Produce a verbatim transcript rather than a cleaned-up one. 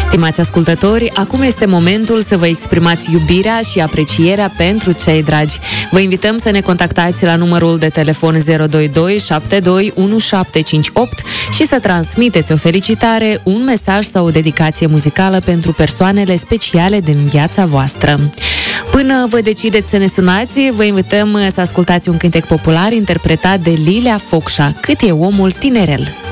Stimați ascultători, acum este momentul să vă exprimați iubirea și aprecierea pentru cei dragi. Vă invităm să ne contactați la numărul de telefon zero doi doi șapte doi unu șapte cinci opt și să transmiteți o felicitare, un mesaj sau o dedicație muzicală pentru persoanele speciale din viața voastră. Până vă decideți să ne sunați, vă invităm să ascultați un cântec popular interpretat de Lilia Focșa, Cât e omul tinerel.